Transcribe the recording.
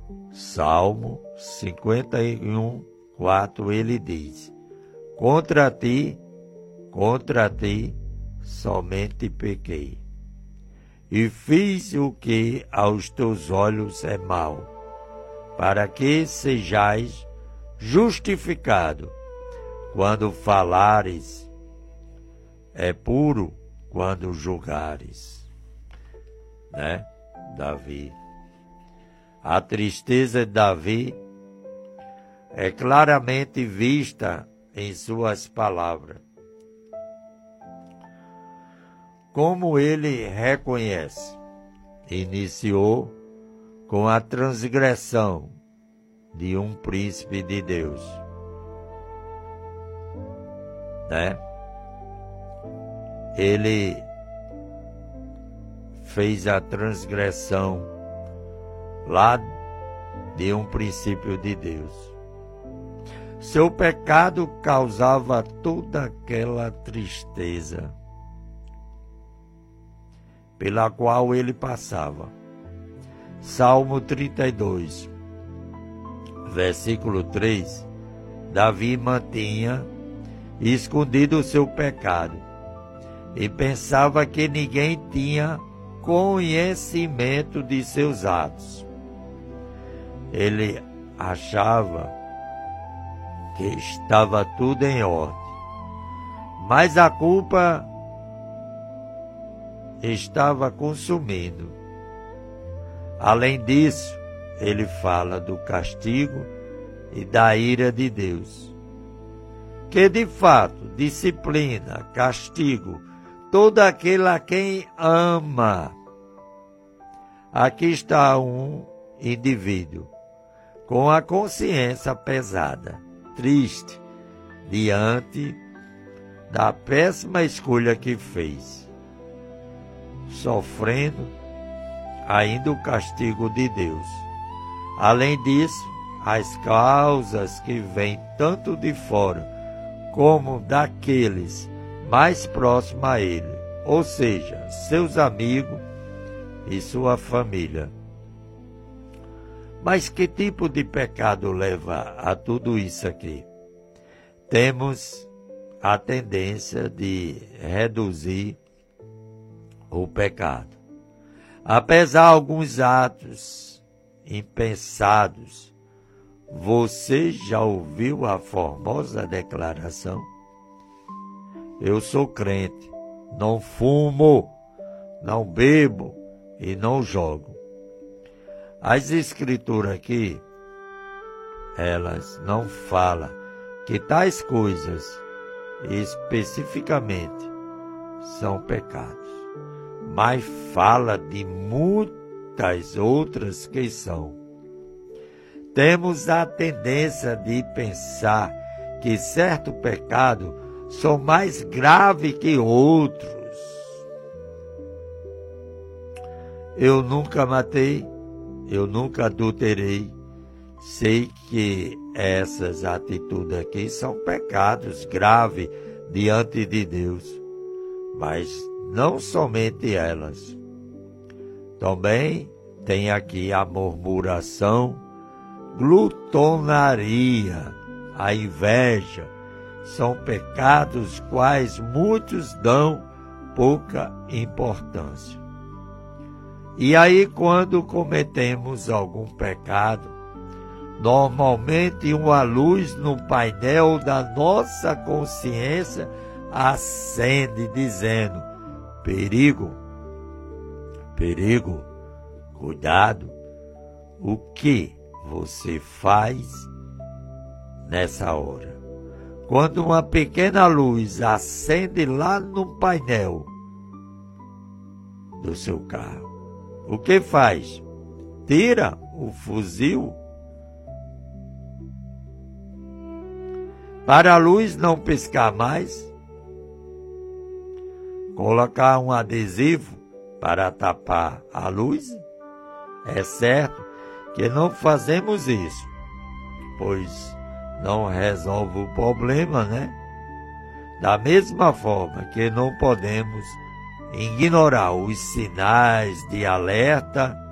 Salmo 51, 4, ele diz: contra ti somente pequei, e fiz o que aos teus olhos é mal, para que sejais justificado quando falares, é puro quando julgares. Né? Davi. A tristeza de Davi é claramente vista em suas palavras. Como ele reconhece, iniciou com a transgressão de um príncipe de Deus, né? Ele fez a transgressão lá de um princípio de Deus. Seu pecado causava toda aquela tristeza pela qual ele passava. Salmo 32, versículo 3, Davi mantinha escondido o seu pecado e pensava que ninguém tinha conhecimento de seus atos. Ele achava que estava tudo em ordem, mas a culpa estava consumindo. Além disso, ele fala do castigo e da ira de Deus, que de fato disciplina, castigo, todo aquele a quem ama. Aqui está um indivíduo com a consciência pesada, triste, diante da péssima escolha que fez, sofrendo ainda o castigo de Deus. Além disso, as causas que vêm tanto de fora como daqueles mais próximos a ele, ou seja, seus amigos e sua família. Mas que tipo de pecado leva a tudo isso aqui? Temos a tendência de reduzir o pecado. Apesar de alguns atos impensados, você já ouviu a formosa declaração? Eu sou crente, não fumo, não bebo e não jogo. As escrituras aqui, elas não falam que tais coisas especificamente são pecados, mas fala de muitas outras que são. Temos a tendência de pensar que certo pecado são mais graves que outros. Eu nunca matei, eu nunca adulterei. Sei que essas atitudes aqui são pecados graves diante de Deus, mas não somente elas. Também tem aqui a murmuração, glutonaria, a inveja. São pecados quais muitos dão pouca importância. E aí, quando cometemos algum pecado, normalmente uma luz no painel da nossa consciência acende dizendo: perigo, perigo, cuidado. O que você faz nessa hora? Quando uma pequena luz acende lá no painel do seu carro, o que faz? Tira o fuzil para a luz não piscar mais? Colocar um adesivo para tapar a luz? É certo que não fazemos isso, pois não resolve o problema, né? Da mesma forma que não podemos ignorar os sinais de alerta